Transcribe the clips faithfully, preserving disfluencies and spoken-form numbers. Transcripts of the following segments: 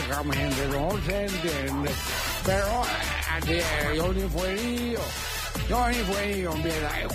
prácticamente no se entiende. Pero así es, Johnny Fuerillo. Johnny Fuerillo empieza ahí,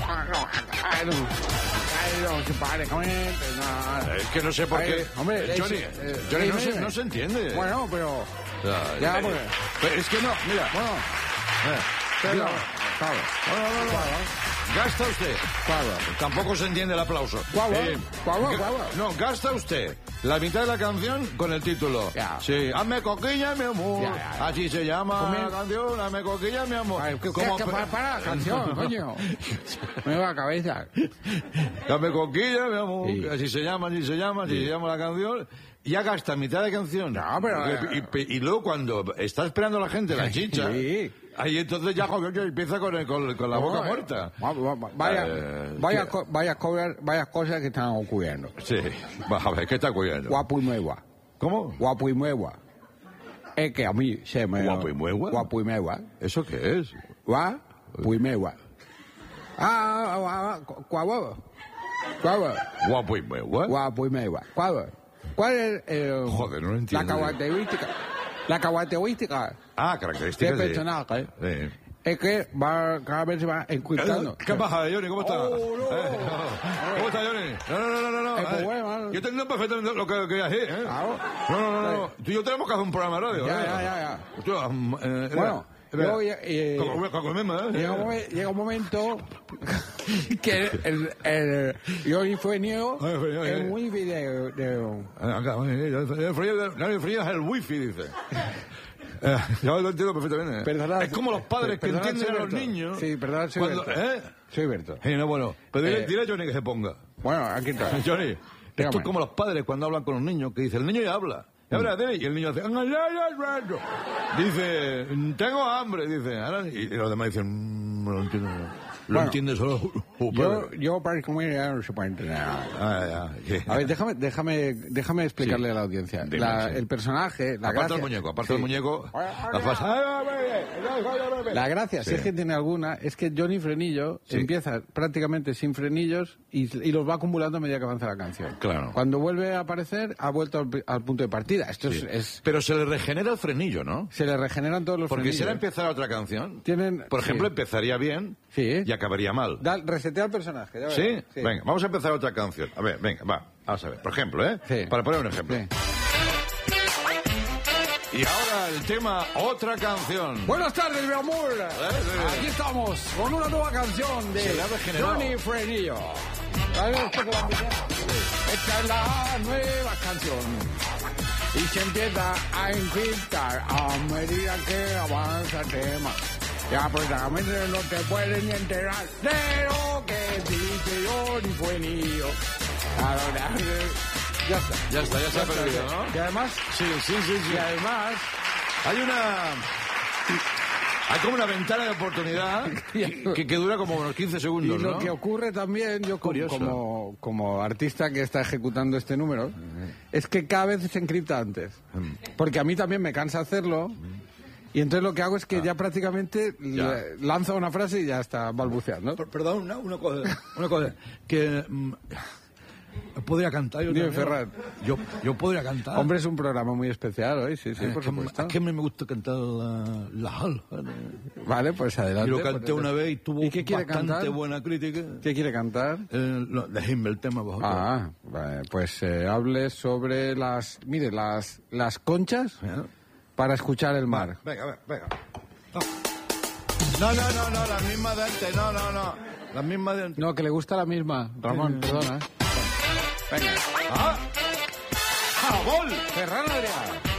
no se prácticamente nada. Es que no sé por Ay, qué. hombre, Eh, Johnny, es- eh, Johnny no, dime, se, dime. no se entiende. Bueno, pero... Ya, Ya, eh, pues. pero es que no, mira. Bueno, eh, pero... mira. Claro, No, no, no, no. Gasta usted. claro. Tampoco se entiende el aplauso. Guau, guau. Eh, Guau, guau, ga- guau, guau. No, gasta usted la mitad de la canción con el título. Ya. Sí, hazme coquilla, mi amor. Ya, ya, ya. Así se llama Comi- la canción, hazme coquilla, mi amor. Ay, ¿qué- Como qué- qué- pre- para, para la canción, coño. Me va la cabeza. Hazme coquilla, mi amor. Sí. Así se llama, así se llama, así Sí. se llama la canción. Y ya gasta mitad de canción. No, pero- Y, y- y luego cuando está esperando la gente la chicha, Sí. ahí entonces ya joder, ya empieza con, el- con, con la boca No, eh, muerta. va- va- va- Vaya, Eh, vaya, ¿qué? co- vaya, cobrar- vayas cosas que están ocurriendo. Sí, va a ver, ¿qué está cuidando? Guapo y nueva. ¿Cómo? Guapo y nueva. Es que a mí se me... ¿Guapo y nueva? Guapo y nueva. ¿Eso qué es? Guapo y nueva. Ah, ah, ah, guapo. Guapo. Guapo y nueva. Guapo y nueva. Guapo. ¿Cuál es eh, Joder, no lo la entiendo. característica? La característica Ah, del características de... personaje Sí. es que va, cada vez se va encriptando. ¿Qué pasa, Johnny? ¿Cómo estás? Oh, no. Eh, ¿Cómo estás, Johnny? No, no, no, no, no. Eh, pues eh, bueno. Yo tengo perfectamente lo que quería decir, ¿eh? Claro. No, no, no, no. Tú y yo tenemos que hacer un programa de radio. Ya, ¿eh? ya, ya, ya. Hostia, mm, eh, Bueno, espera, luego espera. ya- eh, Con- con- con mismo, ¿eh? Llega un, momen- llega un momento que el, el Johnny Fuenio Ay, Fuenio, es eh. muy video. de- Ah, acá, el frío, el frío es el wifi, dice. Eh, yo lo entiendo perfectamente. Perdonad, es como los padres que perdonad, entienden a los soy Berto. niños. Sí, perdonad, soy cuando, Berto. ¿eh? Soy Berto. Sí, no, bueno. Pero dile, Eh, dile a Johnny que se ponga. Bueno, aquí está. Johnny, esto Dígame. es como los padres cuando hablan con los niños, que dice, el niño ya habla. Y, habla, dile, y el niño hace... Dice, tengo hambre, dice. Ahora, y los demás dicen, "Mm, no lo entiendo. Lo Bueno, entiende solo un Yo, padre". yo para comer ya no se puede entender nada. Ah, ya, sí. A ver, déjame, déjame, déjame explicarle Sí. a la audiencia. Dime, La- sí. El personaje, la Aparte gracia... del muñeco, aparte Sí. del muñeco... La fase... La gracia, Sí. si es que tiene alguna, es que Johnny Frenillo Sí. empieza prácticamente sin frenillos y, y los va acumulando a medida que avanza la canción. Claro. Cuando vuelve a aparecer, ha vuelto al, al punto de partida. Esto Sí. es, es- Pero se le regenera el frenillo, ¿no? Se le regeneran todos los Porque si frenillos. ahora empezara otra canción, Tienen- por ejemplo, sí. empezaría bien Sí. y acabaría mal. Da- resetea el personaje. ya ¿Sí? verás. Venga, vamos a empezar otra canción. A ver, venga, va. Vamos a ver. Por ejemplo, ¿eh? Sí. Para poner un ejemplo. Sí. Y ahora el tema, otra canción. Buenas tardes, mi amor. sí. Aquí estamos con una nueva canción de Se le ha regenerado. Johnny Frenillo. ¿Sabes usted que la empieza? Esta es la nueva canción. Y se empieza a encriptar a medida que avanza el tema. Ya prácticamente no te puedes ni enterar de lo que dice Johnny Frenillo. Claro, ya, ya está. Ya está, ya se ha está, perdido, ya. ¿no? Y además, Sí, sí, sí, sí. y además, Hay una... Hay como una ventana de oportunidad que, que dura como unos quince y segundos, lo ¿no? que ocurre también, yo como, Curioso. como, como artista que está ejecutando este número, es que cada vez se encripta antes. Porque a mí también me cansa hacerlo. Y entonces lo que hago es que ya prácticamente Ya. le- lanzo una frase y ya está balbuceando. Per- Perdón, una, una cosa, una cosa, que mm, podría cantar yo Dime, también. Ferran. Yo, yo podría cantar. Hombre, es un programa muy especial hoy, sí, sí, Eh, por que- supuesto. Es que a mí me gusta cantar la, la alfa. Vale, pues adelante. Y lo canté pues, una vez y tuvo ¿Y qué quiere bastante cantar? buena crítica. ¿Qué quiere cantar? Eh, lo- Dejadme el tema vosotros. Ah, vale, pues eh, hable sobre las, mire, las, las conchas ¿Eh? para escuchar el mar. Venga, venga, venga. No, no, no, no, la misma de antes, no, no, no. La misma de antes. No, que le gusta la misma. Ramón, perdona. ¿eh? Venga. ¡Ah! ¡Jabón! Ferran Adrià.